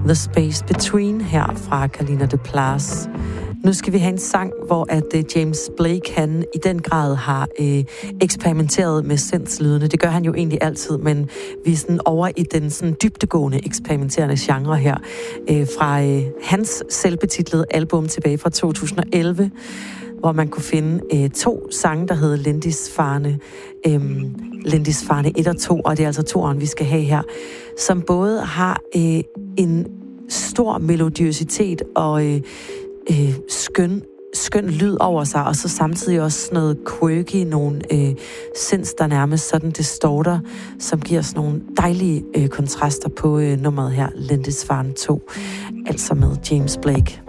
The Space Between her fra Kalina de Plas. Nu skal vi have en sang, hvor at James Blake, han i den grad har eksperimenteret med sindslydene. Det gør han jo egentlig altid, men vi er sådan over i den sådan dybdegående eksperimenterende genre her. Fra hans selvbetitlede album tilbage fra 2011, hvor man kunne finde 2 sange, der hed Lindisfarne 1 og 2, og det er altså 2'eren, vi skal have her, som både har en stor melodiøsitet og skøn lyd over sig, og så samtidig også noget quirky, nogle sinds, der nærmest sådan distorter, som giver sådan nogle dejlige kontraster på nummeret her, Lindisfarne 2, altså med James Blake.